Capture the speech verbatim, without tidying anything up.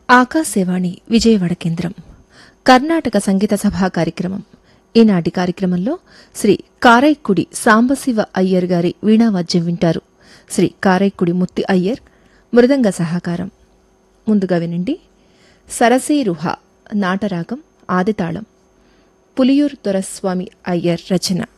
ఆకాశవాణి విజయవాడ కేంద్రం కర్ణాటక సంగీత సభా కార్యక్రమం. ఈనాటి కార్యక్రమంలో శ్రీ కారైక్కుడి సాంబశివ అయ్యర్ గారి వీణావాద్యం వింటారు. శ్రీ కారైక్కుడి ముత్తి అయ్యర్ మృదంగ సహకారం. ముందుగా వినండి సరసీరుహ నాటరాగం ఆదితాళం. పులియూరు దొరస్వామి అయ్యర్ రచన.